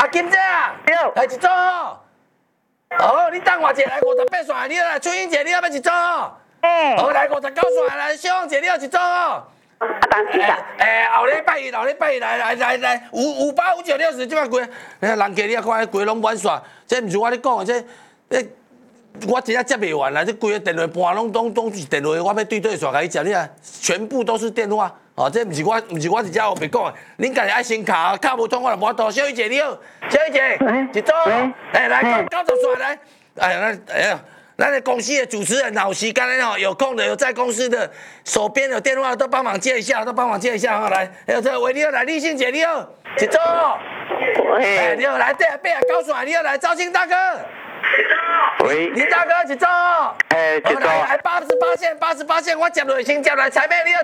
金姐啊，来一组。哦，你等我一下，来58线，你来春英姐，你要一组。好，来59线，来小王姐，你要一组。后礼拜一，来58、59、60，即摆贵，人家你啊看，贵拢满线，这毋是我咧讲的，我真正接袂完啦！这规个电话盘拢是电话，我要对线甲伊接，你啊，全部都是电话。哦，这毋是我伫遮后面讲的，恁家己爱先卡，卡无通我就无倒。小雨姐你好，小雨姐，一组，来90线来，咱的公司的主持人有时间的有空的有在公司的，手边有电话都帮忙接一下，哈，来，还有这喂你好，来立信姐你好，一组，你好来89线你好来赵庆大哥。 喂， 林大哥一组，来88线，我接落先接来，彩妹你好，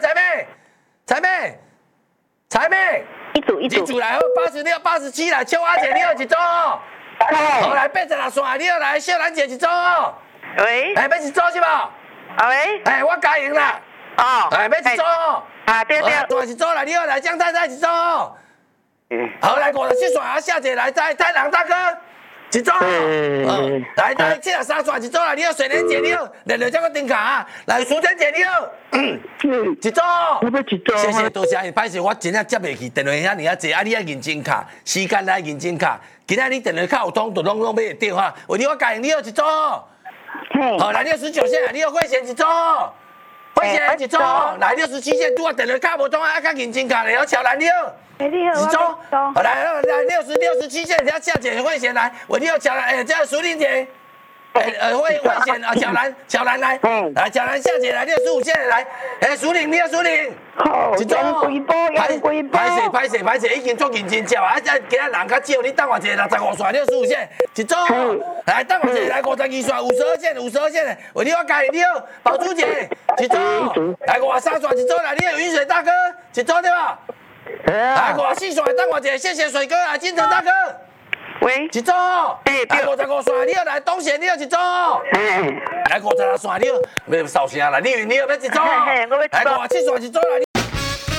彩妹，一组来，86、87来，秋阿姐你好一组，好来86线你好来，秀兰姐一组， 喂， 要一组是吧？ 喂， 我加赢啦，要一组， 对， 大一组来，你好来，江太太一组，好来57线下姐来，太郎大哥。一组，来73线一组啦！你好，水莲姐你好，连着这个顶卡啊！来，淑珍姐你好，一组，谢谢多谢，歹势我真正接袂起电话遐尔啊济，你爱认真卡，时间来认真卡，今仔你电话卡有通，就拢买得到哈。为你我教你好一组，好来69线，你好慧贤一组，慧贤一组，来67线，拄啊电话卡无通啊，较认真卡咧，好乔兰你好。 你好， 一组，好来67线，下姐慧贤来，我你好乔兰，这淑玲姐，慧贤啊，乔兰来，来乔兰下姐来65线来，淑玲你好淑玲， 好， 一组，歹势，已经足认真接啊，今仔人较少，你等我一下65线65线，一组，来等我一下来52线52线的，我你好嘉玲你好，宝珠姐，一组，来53线一组来，你好云水大哥，一组对吧？来54线，等我一下，谢谢水哥啊，金城大哥。 喂， 一组。来55线，你好来东贤，你好一组。来56线，你好，要扫声啦，你好要一组。来57线一组啦，